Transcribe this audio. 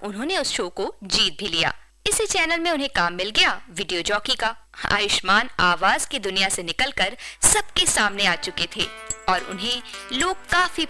उन्होंने उस शो को जीत भी लिया। इसी चैनल में उन्हें काम मिल गया वीडियो जॉकी का। आयुष्मान आवाज की दुनिया से निकलकर सबके सामने आ चुके थे और उन्हें लोग काफी